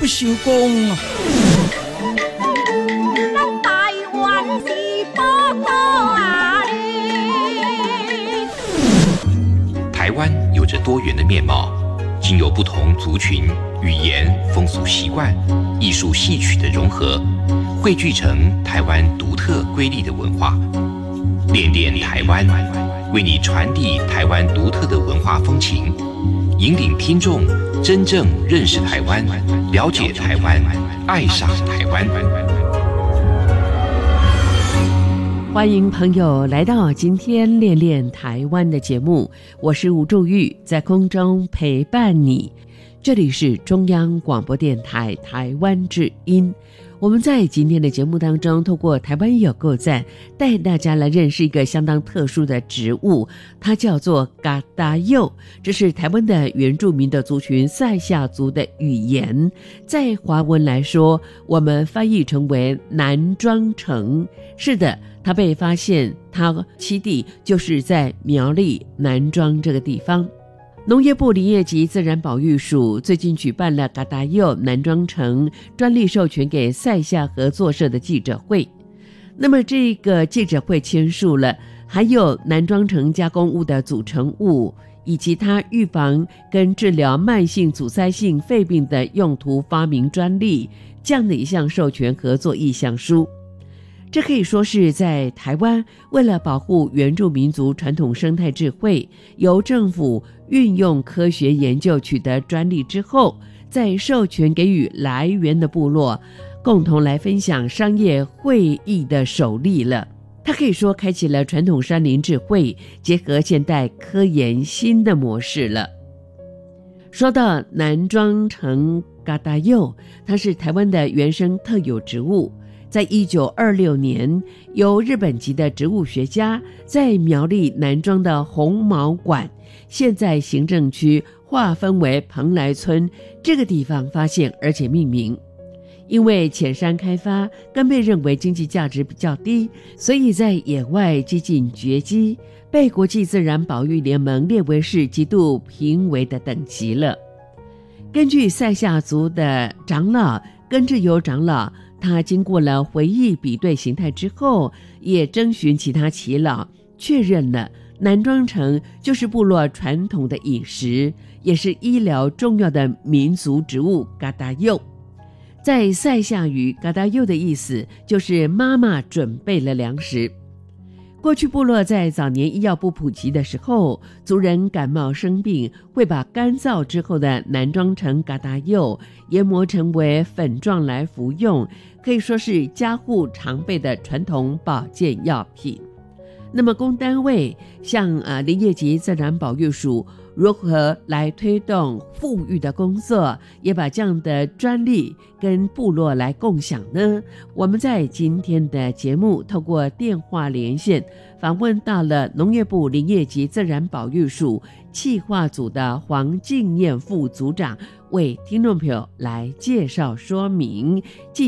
收工啊！ 咱台湾是宝岛啊！ 台湾有着多元的面貌，经由不同族群、语言、风俗习惯、艺术戏曲的融合，汇聚成台湾独特瑰丽的文化。恋恋台湾，为你传递台湾独特的文化风情，引领听众真正认识台湾，了解台湾，爱上台湾。 欢迎朋友来到今天恋恋台湾的节目，我是吴祝玉，在空中陪伴你。这里是中央广播电台台湾之音。我们在今天的节目当中，透过台湾有够赞，带大家来认识一个相当特殊的植物，它叫做嘎达柚。这是台湾的原住民的族群赛夏族的语言，在华文来说，我们翻译成为南庄橙。是的，它被发现，它栖地就是在苗栗南庄这个地方。农业部林业及自然保育署最近举办了嘎达柚南庄橙专利授权给赛夏合作社的记者会。那么这个记者会签署了含有南庄橙加工物的组成物以及它预防跟治疗慢性阻塞性肺病的用途发明专利这样的一项授权合作意向书。这可以说是在台湾为了保护原住民族传统生态智慧，由政府运用科学研究取得专利之后，再授权给予来源的部落，共同来分享商业会议的首例了。它可以说开启了传统山林智慧结合现代科研新的模式了。说到南庄橙嘎达柚，它是台湾的原生特有植物，在1926年，由日本籍的植物学家在苗栗南庄的红毛馆（现在行政区划分为蓬莱村）这个地方发现，而且命名。因为浅山开发更被认为经济价值比较低，所以在野外几近绝迹，被国际自然保育联盟列为是极度濒危的等级了。根据赛夏族的长老根治由长老，他经过了回忆比对形态之后，也征询其他耆老，确认了南庄橙就是部落传统的饮食，也是医疗重要的民族植物嘎达柚。在赛夏语，嘎达柚的意思就是妈妈准备了粮食。过去部落在早年医药不普及的时候，族人感冒生病会把干燥之后的南庄橙嘎达柚研磨成为粉状来服用，可以说是家户常备的传统保健药品。那么公单位像林业及自然保育署如何来推动富裕的工作，也把这样的专利跟部落来共享呢？我们在今天的节目透过电话连线访问到了农业部林业及自然保育署企划组的黄敬燕副组长，为听众朋友来介绍说明。